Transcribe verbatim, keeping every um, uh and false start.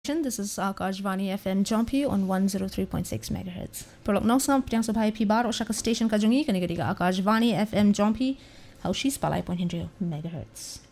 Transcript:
This is Akashvani F M Jompi on one oh three point six megahertz. Perlok nosam pitiang sabay pibar o saka station kajungi kanigadiga Akashvani F M Jompi how she's palay point hundred megahertz.